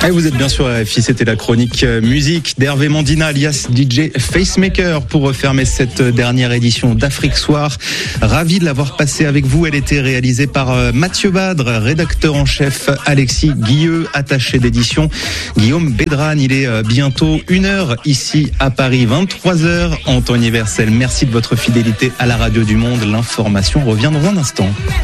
Et vous êtes bien sûr à RFI, c'était la chronique musique d'Hervé Mandina alias DJ Facemaker pour refermer cette dernière édition d'Afrique Soir. Ravi de l'avoir passée avec vous. Elle était réalisée par Mathieu Badre, rédacteur en chef Alexis Guilleux, attaché d'édition Guillaume Bédrane. Il est bientôt 1h ici à Paris, 23h en temps universel. Merci de votre fidélité à la radio du monde. L'information revient dans un instant.